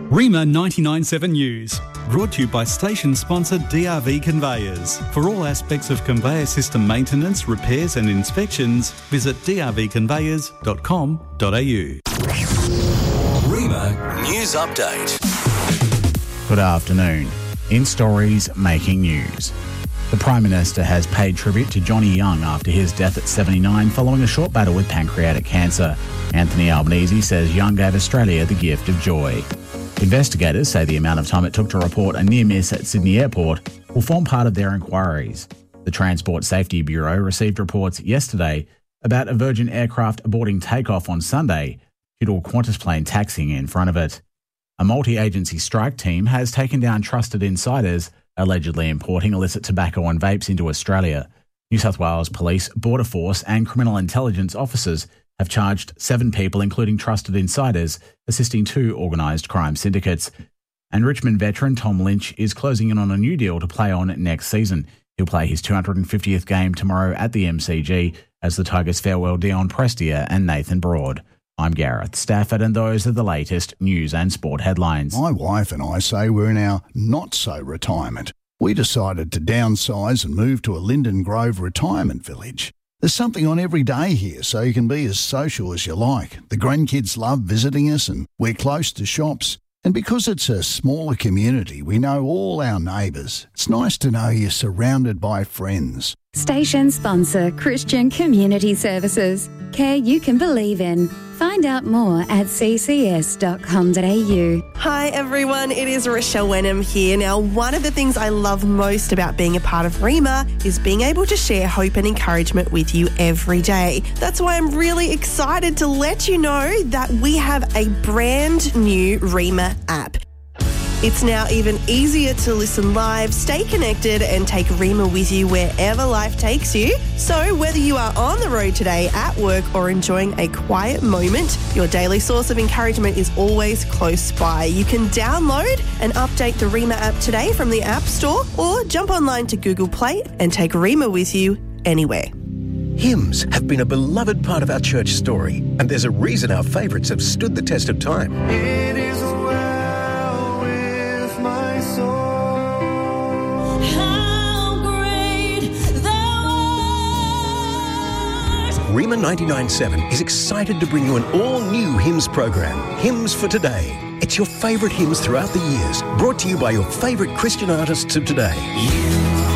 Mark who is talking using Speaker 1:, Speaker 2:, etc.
Speaker 1: Rima 99.7 News, brought to you by station sponsor DRV Conveyors. For all aspects of conveyor system maintenance, repairs and inspections, visit drvconveyors.com.au.
Speaker 2: Rima News Update.
Speaker 3: Good afternoon. In stories making news. The Prime Minister has paid tribute to Johnny Young after his death at 79 following a short battle with pancreatic cancer. Anthony Albanese says Young gave Australia the gift of joy. Investigators say the amount of time it took to report a near miss at Sydney Airport will form part of their inquiries. The Transport Safety Bureau received reports yesterday about a Virgin aircraft aborting takeoff on Sunday due to a Qantas plane taxiing in front of it. A multi-agency strike team has taken down trusted insiders allegedly importing illicit tobacco and vapes into Australia. New South Wales Police, Border Force and Criminal Intelligence officers have charged 7 people, including trusted insiders, assisting 2 organised crime syndicates. And Richmond veteran Tom Lynch is closing in on a new deal to play on next season. He'll play his 250th game tomorrow at the MCG as the Tigers farewell Dion Prestia and Nathan Broad. I'm Gareth Stafford, and those are the latest news and sport headlines.
Speaker 4: My wife and I say we're in our not-so-retirement. We decided to downsize and move to a Linden Grove retirement village. There's something on every day here, so you can be as social as you like. The grandkids love visiting us and we're close to shops. And because it's a smaller community, we know all our neighbours. It's nice to know you're surrounded by friends.
Speaker 5: Station sponsor Christian Community Services. Care you can believe in. Find out more at ccs.com.au.
Speaker 6: Hi everyone, it is Rochelle Wenham here. Now, one of the things I love most about being a part of Rima is being able to share hope and encouragement with you every day. That's why I'm really excited to let you know that we have a brand new Rima app. It's now even easier to listen live, stay connected and take Rima with you wherever life takes you. So whether you are on the road today, at work or enjoying a quiet moment, your daily source of encouragement is always close by. You can download and update the Rima app today from the App Store or jump online to Google Play and take Rima with you anywhere.
Speaker 7: Hymns have been a beloved part of our church story, and there's a reason our favourites have stood the test of time.
Speaker 8: It is well with my soul. How great thou art.
Speaker 7: Rima 99.7 is excited to bring you an all-new hymns program, Hymns for Today. It's your favourite hymns throughout the years, brought to you by your favourite Christian artists of today.